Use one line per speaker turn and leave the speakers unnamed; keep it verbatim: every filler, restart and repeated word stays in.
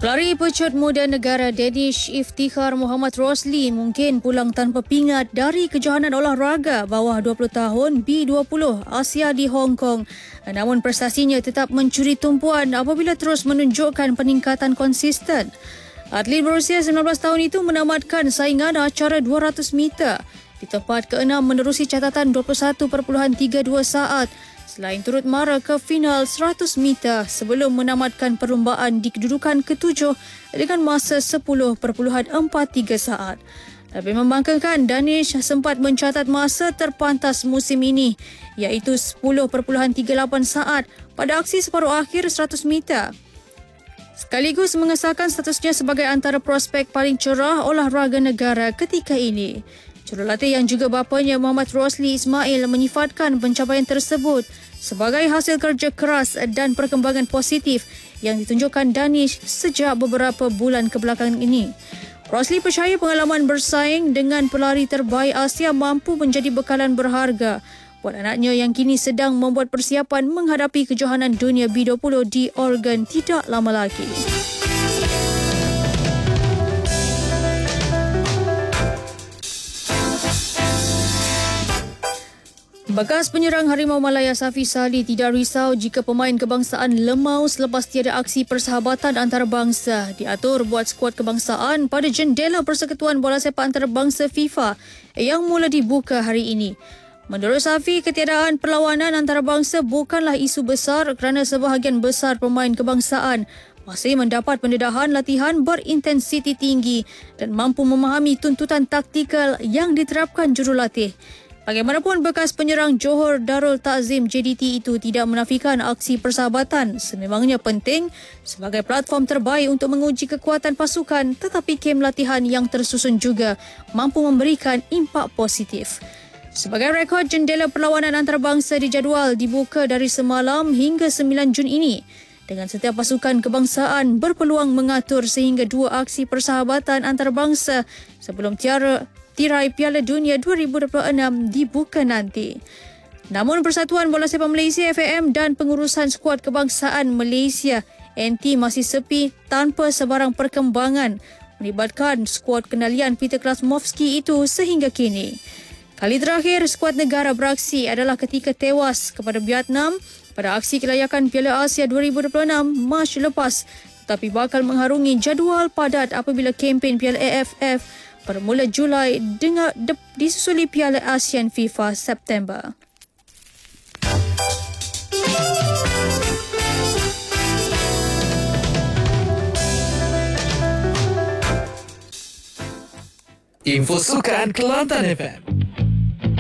Pelari pecut muda negara Danish Iftikhar Muhammad Rosli mungkin pulang tanpa pingat dari kejohanan olahraga bawah dua puluh tahun B dua puluh Asia di Hong Kong. Namun prestasinya tetap mencuri tumpuan apabila terus menunjukkan peningkatan konsisten. Atlet berusia sembilan belas tahun itu menamatkan saingan acara dua ratus meter di tempat keenam menerusi catatan dua puluh satu perpuluhan tiga dua saat. Selain turut mara ke final seratus meter sebelum menamatkan perlumbaan di kedudukan ketujuh dengan masa sepuluh perpuluhan empat tiga saat. Lebih membanggakan, Danish sempat mencatat masa terpantas musim ini iaitu sepuluh perpuluhan tiga lapan saat pada aksi separuh akhir seratus meter. Sekaligus mengesahkan statusnya sebagai antara prospek paling cerah olahraga negara ketika ini. Jurulatih yang juga bapanya Muhammad Rosli Ismail menyifatkan pencapaian tersebut sebagai hasil kerja keras dan perkembangan positif yang ditunjukkan Danish sejak beberapa bulan kebelakangan ini. Rosli percaya pengalaman bersaing dengan pelari terbaik Asia mampu menjadi bekalan berharga buat anaknya yang kini sedang membuat persiapan menghadapi kejohanan dunia B dua puluh di Oregon tidak lama lagi. Bekas penyerang Harimau Malaya Safi Salih tidak risau jika pemain kebangsaan lemau selepas tiada aksi persahabatan antarabangsa diatur buat skuad kebangsaan pada jendela Persekutuan Bola Sepak Antarabangsa FIFA yang mula dibuka hari ini. Menurut Safi, ketiadaan perlawanan antarabangsa bukanlah isu besar kerana sebahagian besar pemain kebangsaan masih mendapat pendedahan latihan berintensiti tinggi dan mampu memahami tuntutan taktikal yang diterapkan jurulatih. Bagaimanapun, bekas penyerang Johor Darul Takzim J D T itu tidak menafikan aksi persahabatan sememangnya penting sebagai platform terbaik untuk menguji kekuatan pasukan, tetapi kem latihan yang tersusun juga mampu memberikan impak positif. Sebagai rekod, jendela perlawanan antarabangsa dijadual dibuka dari semalam hingga sembilan Jun ini dengan setiap pasukan kebangsaan berpeluang mengatur sehingga dua aksi persahabatan antarabangsa sebelum tiara tirai Piala Dunia dua ribu dua puluh enam dibuka nanti. Namun Persatuan Bola Sepak Malaysia F A M dan pengurusan skuad kebangsaan Malaysia N T masih sepi tanpa sebarang perkembangan melibatkan skuad kendalian Peter Klasmovski itu sehingga kini. Kali terakhir skuad negara beraksi adalah ketika tewas kepada Vietnam pada aksi kelayakan Piala Asia dua ribu dua puluh enam Mac lepas, tetapi bakal mengharungi jadual padat apabila kempen Piala A F F bermula Julai dengan disusuli Piala ASEAN FIFA September.
Info Sukan Kelantan F M.